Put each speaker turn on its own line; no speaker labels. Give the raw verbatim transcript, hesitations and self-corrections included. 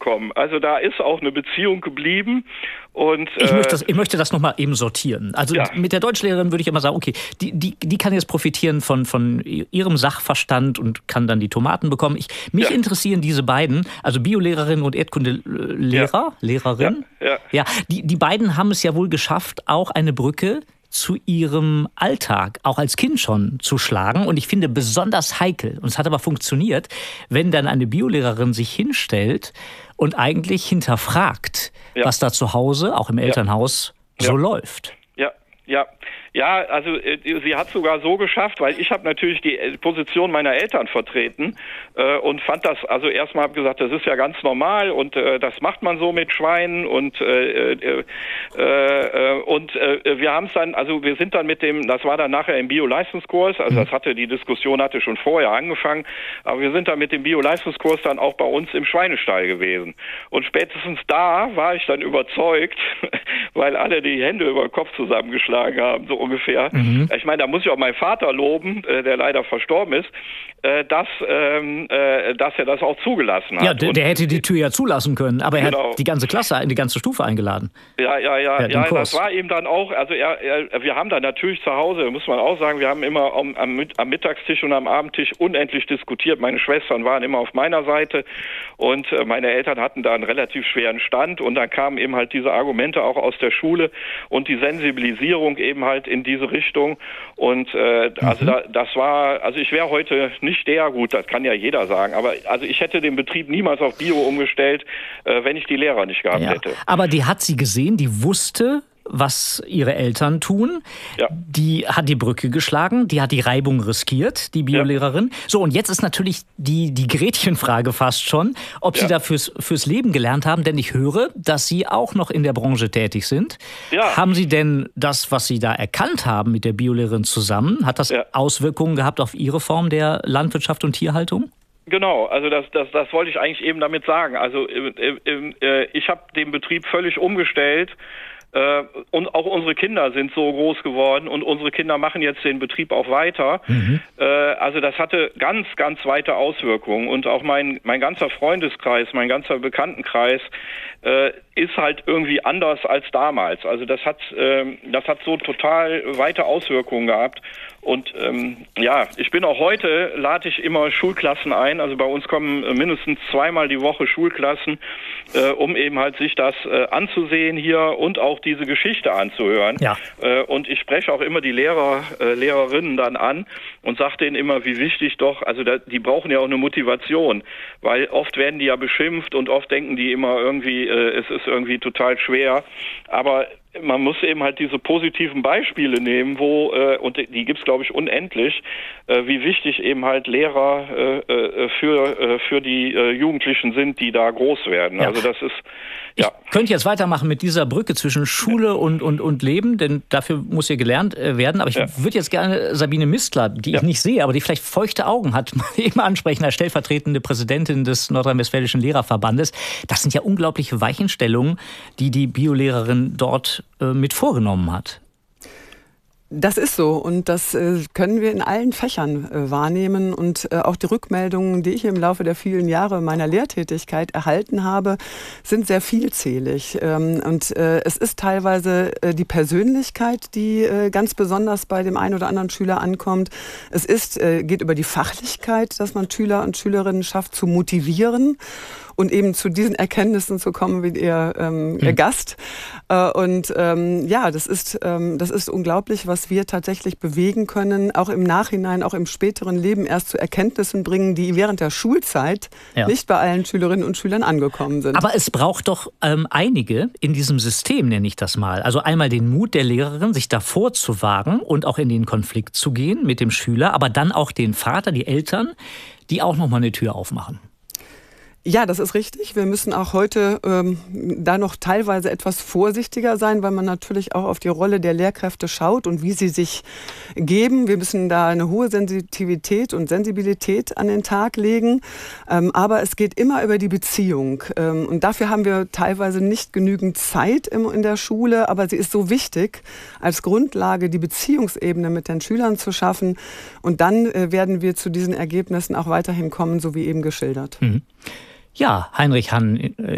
gekommen. Also da ist auch eine Beziehung geblieben. Und,
ich,
äh,
möchte das, ich möchte das nochmal eben sortieren. Also ja. Mit der Deutschlehrerin würde ich immer sagen, okay, die, die, die kann jetzt profitieren von, von ihrem Sachverstand und kann dann die Tomaten bekommen. Ich, mich ja. interessieren diese beiden, also Biolehrerin und Erdkundelehrer, ja. Lehrerin.
Ja. Ja.
Ja, die, die beiden haben es ja wohl geschafft, auch eine Brücke zu ihrem Alltag, auch als Kind schon, zu schlagen. Und ich finde besonders heikel, und es hat aber funktioniert, wenn dann eine Biolehrerin sich hinstellt und eigentlich hinterfragt, ja. was da zu Hause, auch im Elternhaus, ja. so ja. läuft.
Ja, ja. Ja, also äh, sie hat sogar so geschafft, weil ich habe natürlich die Position meiner Eltern vertreten äh, und fand das, also erstmal habe gesagt, das ist ja ganz normal und äh, das macht man so mit Schweinen und äh, äh, äh, und äh, wir haben es dann, also wir sind dann mit dem, das war dann nachher im Bio-Leistungskurs, also das hatte, die Diskussion hatte schon vorher angefangen, aber wir sind dann mit dem Bio-Leistungskurs dann auch bei uns im Schweinestall gewesen und spätestens da war ich dann überzeugt, weil alle die Hände über den Kopf zusammengeschlagen haben, so ungefähr. Mhm. Ich meine, da muss ich auch meinen Vater loben, äh, der leider verstorben ist, äh, dass, ähm, äh, dass er das auch zugelassen hat.
Ja, der, der hätte die Tür ja zulassen können, aber er
genau.
hat die ganze Klasse, die ganze Stufe eingeladen.
Ja, ja, ja, ja, ja das war eben dann auch, also er, er, wir haben dann natürlich zu Hause, muss man auch sagen, wir haben immer am, am, am Mittagstisch und am Abendtisch unendlich diskutiert. Meine Schwestern waren immer auf meiner Seite und äh, meine Eltern hatten da einen relativ schweren Stand und dann kamen eben halt diese Argumente auch aus der Schule und die Sensibilisierung eben halt in diese Richtung und äh, also mhm. da, das war, also ich wäre heute nicht der, gut, das kann ja jeder sagen, aber also ich hätte den Betrieb niemals auf Bio umgestellt, äh, wenn ich die Lehrer nicht gehabt
ja.
hätte.
Aber die hat sie gesehen, die wusste, was ihre Eltern tun. Ja. Die hat die Brücke geschlagen, die hat die Reibung riskiert, die Biolehrerin. Ja. So, und jetzt ist natürlich die, die Gretchenfrage fast schon, ob ja. sie da fürs, fürs Leben gelernt haben, denn ich höre, dass sie auch noch in der Branche tätig sind. Ja. Haben Sie denn das, was Sie da erkannt haben mit der Biolehrerin zusammen, hat das ja. Auswirkungen gehabt auf Ihre Form der Landwirtschaft und Tierhaltung?
Genau, also das, das, das wollte ich eigentlich eben damit sagen. Also äh, äh, ich habe den Betrieb völlig umgestellt. Äh, und auch unsere Kinder sind so groß geworden und unsere Kinder machen jetzt den Betrieb auch weiter. Mhm. Äh, also das hatte ganz, ganz weite Auswirkungen und auch mein, mein ganzer Freundeskreis, mein ganzer Bekanntenkreis äh, ist halt irgendwie anders als damals. Also das hat, äh, das hat so total weite Auswirkungen gehabt. Und ähm, ja, ich bin auch heute, lade ich immer Schulklassen ein. Also bei uns kommen äh, mindestens zweimal die Woche Schulklassen, äh, um eben halt sich das äh, anzusehen hier und auch diese Geschichte anzuhören. Ja. Äh, und ich spreche auch immer die Lehrer, äh, Lehrerinnen dann an und sage denen immer, wie wichtig doch, also da, die brauchen ja auch eine Motivation, weil oft werden die ja beschimpft und oft denken die immer irgendwie, äh, es ist irgendwie total schwer. Aber man muss eben halt diese positiven Beispiele nehmen, wo, äh, und die gibt's glaube ich unendlich, äh, wie wichtig eben halt Lehrer äh, für, äh, für die äh, Jugendlichen sind, die da groß werden. Ja. Also das ist, ja.
Ich könnte jetzt weitermachen mit dieser Brücke zwischen Schule ja. und, und, und Leben, denn dafür muss hier gelernt werden. Aber ich ja. würde jetzt gerne Sabine Mistler, die ja. ich nicht sehe, aber die vielleicht feuchte Augen hat, eben ansprechen als stellvertretende Präsidentin des Nordrhein-Westfälischen Lehrerverbandes. Das sind ja unglaubliche Weichenstellungen, die die Biolehrerin dort äh, mit vorgenommen hat.
Das ist so und das äh, können wir in allen Fächern äh, wahrnehmen und äh, auch die Rückmeldungen, die ich im Laufe der vielen Jahre meiner Lehrtätigkeit erhalten habe, sind sehr vielzählig. Ähm, und äh, es ist teilweise äh, die Persönlichkeit, die äh, ganz besonders bei dem einen oder anderen Schüler ankommt. Es ist, äh, geht über die Fachlichkeit, dass man Schüler und Schülerinnen schafft zu motivieren und eben zu diesen Erkenntnissen zu kommen wie ihr, ähm, mhm. ihr Gast. Äh, und ähm, ja, das ist, ähm, das ist unglaublich, was wir tatsächlich bewegen können, auch im Nachhinein, auch im späteren Leben erst zu Erkenntnissen bringen, die während der Schulzeit ja. nicht bei allen Schülerinnen und Schülern angekommen sind.
Aber es braucht doch ähm, einige in diesem System, nenne ich das mal. Also einmal den Mut der Lehrerin, sich davor zu wagen und auch in den Konflikt zu gehen mit dem Schüler, aber dann auch den Vater, die Eltern, die auch nochmal eine Tür aufmachen.
Ja, das ist richtig. Wir müssen auch heute ähm, da noch teilweise etwas vorsichtiger sein, weil man natürlich auch auf die Rolle der Lehrkräfte schaut und wie sie sich geben. Wir müssen da eine hohe Sensitivität und Sensibilität an den Tag legen. Ähm, aber es geht immer über die Beziehung. Ähm, und dafür haben wir teilweise nicht genügend Zeit im, in der Schule. Aber sie ist so wichtig, als Grundlage die Beziehungsebene mit den Schülern zu schaffen. Und dann äh, werden wir zu diesen Ergebnissen auch weiterhin kommen, so wie eben geschildert.
Mhm. Ja, Heinrich Hann,